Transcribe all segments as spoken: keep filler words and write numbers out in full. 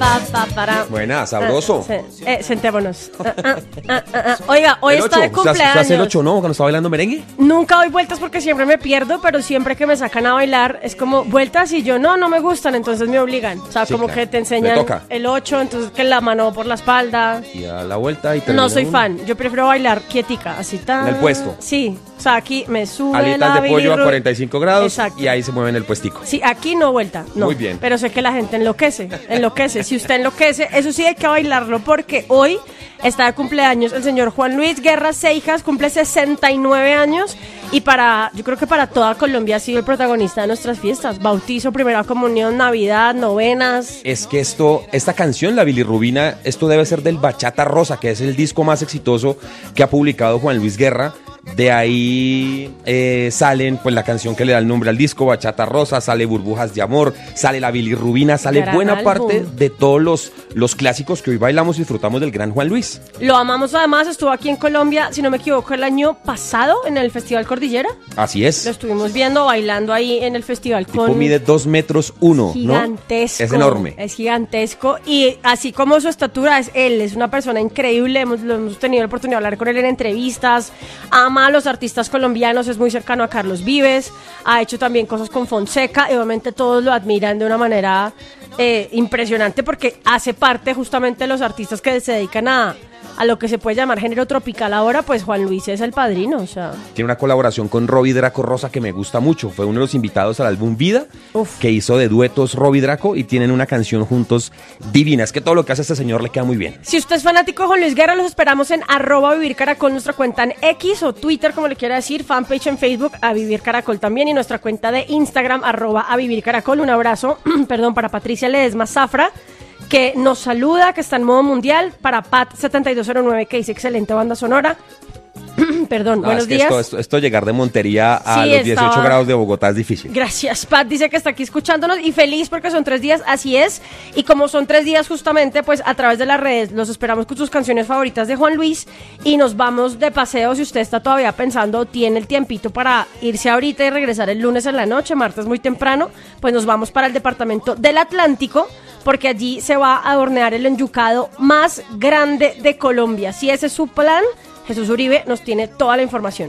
pa, pa, para. Buena, sabroso. Ah, sí. eh, sentémonos. Ah, ah, ah, ah, ah. Oiga, hoy El está ocho, de cumpleaños. ¿Usted hace el ocho, no? Cuando está bailando merengue. Nunca doy vueltas porque siempre me pierdo, pero siempre que me sacan a bailar es como vueltas y yo no, no me gustan, entonces me obligan. O sea, Sí, como claro. que te enseñan Le toca. el ocho, entonces que la mano por la espalda. Y a la vuelta y termina No soy uno. fan, yo prefiero bailar quietica, así tan. En el puesto. Sí, o sea, aquí me sube Alitas la de pollo a bilirru- cuarenta y cinco grados. Exacto. Y ahí se mueve en el puestico. Sí, aquí no vuelta, no. Muy bien. Pero sé que la gente enloquece, enloquece. Si usted enloquece, eso sí hay que bailarlo porque hoy está de cumpleaños el señor Juan Luis Guerra Seijas, cumple sesenta y nueve años y para, yo creo que para toda Colombia ha sido el protagonista de nuestras fiestas. Bautizo, primera comunión, Navidad, novenas. Es que esto, esta canción, la bilirrubina, esto debe ser del Bachata Rosa, que es el disco más exitoso que ha publicado Juan Luis Guerra. De ahí eh, salen pues la canción que le da el nombre al disco, Bachata Rosa, sale Burbujas de Amor, sale la bilirrubina, sale Gran buena álbum. parte de todos los, los clásicos que hoy bailamos y disfrutamos del gran Juan Luis. Lo amamos además, estuvo aquí en Colombia, si no me equivoco, el año pasado en el Festival Cordillera. Así es. Lo estuvimos viendo, bailando ahí en el festival Tipo con... mide dos metros uno, ¿no? Gigantesco. Es enorme. Es gigantesco. Y así como su estatura es él, es una persona increíble. Hemos, lo hemos tenido la oportunidad de hablar con él en entrevistas. Ama a los artistas colombianos, es muy cercano a Carlos Vives. Ha hecho también cosas con Fonseca. Y obviamente todos lo admiran de una manera eh, impresionante porque hace parte justamente de los artistas que se dedican a, a lo que se puede llamar género tropical ahora. Pues Juan Luis es el padrino, o sea. Tiene una colaboración con Robbie Draco Rosa que me gusta mucho. Fue uno de los invitados al álbum Vida, Uf. que hizo de duetos Robbie Draco y tienen una canción juntos divina. Es que todo lo que hace este señor le queda muy bien. Si usted es fanático de Juan Luis Guerra, los esperamos en arroba Vivir Caracol, nuestra cuenta en X o Twitter, como le quiera decir, fanpage en Facebook, a Vivir Caracol también, y nuestra cuenta de Instagram, arroba a Vivir Caracol. Un abrazo, perdón, para Patricia Ledesma Zafra, que nos saluda, que está en modo mundial, para Pat setenta y dos cero nueve, que dice excelente banda sonora. Perdón, No, buenos es que días. Esto, esto, esto llegar de Montería a Sí, los dieciocho estaba- grados de Bogotá es difícil. Gracias, Pat dice que está aquí escuchándonos y feliz porque son tres días, así es. Y como son tres días justamente, pues a través de las redes los esperamos con sus canciones favoritas de Juan Luis y nos vamos de paseo. Si usted está todavía pensando, tiene el tiempito para irse ahorita y regresar el lunes en la noche, martes muy temprano, pues nos vamos para el departamento del Atlántico porque allí se va a hornear el enyucado más grande de Colombia. Si ese es su plan, Jesús Uribe nos tiene toda la información.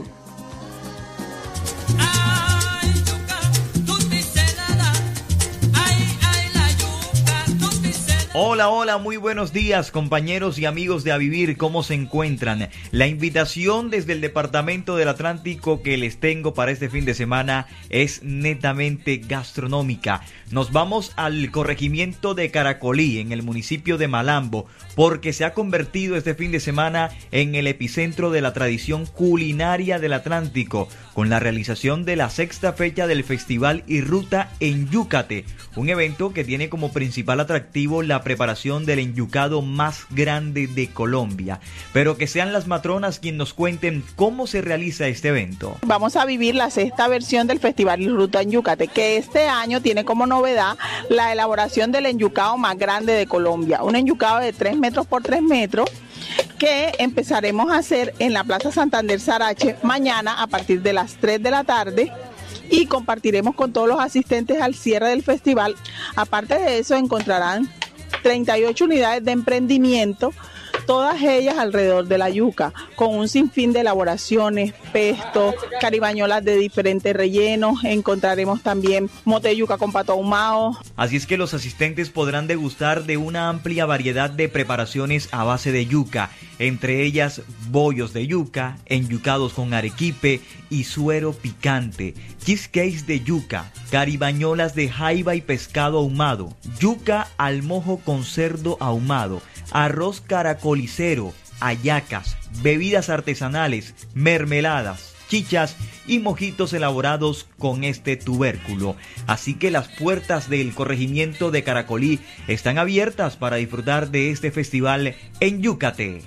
Hola, hola, muy buenos días compañeros y amigos de A Vivir, ¿cómo se encuentran? La invitación desde el Departamento del Atlántico que les tengo para este fin de semana es netamente gastronómica. Nos vamos al corregimiento de Caracolí, en el municipio de Malambo, porque se ha convertido este fin de semana en el epicentro de la tradición culinaria del Atlántico, con la realización de la sexta fecha del Festival y Ruta Enyúcate, un evento que tiene como principal atractivo la preparación del enyucado más grande de Colombia. Pero que sean las matronas quienes nos cuenten cómo se realiza este evento. Vamos a vivir la sexta versión del Festival y Ruta Enyúcate, que este año tiene como novedad la elaboración del enyucado más grande de Colombia, un enyucado de tres metros por tres metros, que empezaremos a hacer en la Plaza Santander Sarache mañana a partir de las tres de la tarde y compartiremos con todos los asistentes al cierre del festival. Aparte de eso encontrarán treinta y ocho unidades de emprendimiento, todas ellas alrededor de la yuca, con un sinfín de elaboraciones, pesto, caribañolas de diferentes rellenos. Encontraremos también mote de yuca con pato ahumado. Así es que los asistentes podrán degustar de una amplia variedad de preparaciones a base de yuca, entre ellas bollos de yuca, enyucados con arequipe y suero picante, cheesecakes de yuca, caribañolas de jaiba y pescado ahumado, yuca al mojo con cerdo ahumado, arroz caracolicero, hallacas, bebidas artesanales, mermeladas, chichas y mojitos elaborados con este tubérculo. Así que las puertas del corregimiento de Caracolí están abiertas para disfrutar de este festival Enyúcate.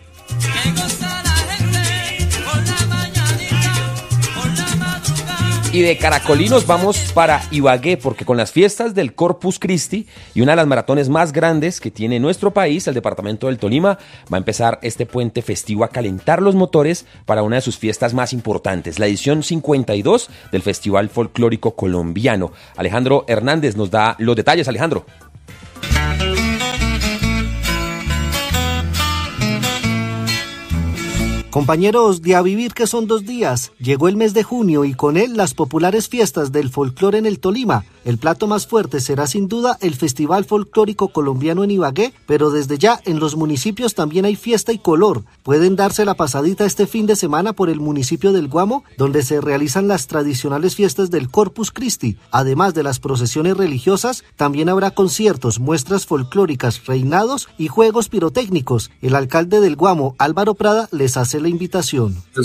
Y de Caracolí nos vamos para Ibagué, porque con las fiestas del Corpus Christi y una de las maratones más grandes que tiene nuestro país, el departamento del Tolima, va a empezar este puente festivo a calentar los motores para una de sus fiestas más importantes, la edición cincuenta y dos del Festival Folclórico Colombiano. Alejandro Hernández nos da los detalles. Alejandro. Compañeros de A Vivir, que son dos días, llegó el mes de junio y con él las populares fiestas del folclore en el Tolima. El plato más fuerte será sin duda el Festival Folclórico Colombiano en Ibagué, pero desde ya en los municipios también hay fiesta y color. Pueden darse la pasadita este fin de semana por el municipio del Guamo, donde se realizan las tradicionales fiestas del Corpus Christi. Además de las procesiones religiosas, también habrá conciertos, muestras folclóricas, reinados y juegos pirotécnicos. El alcalde del Guamo, Álvaro Prada, les hace la invitación.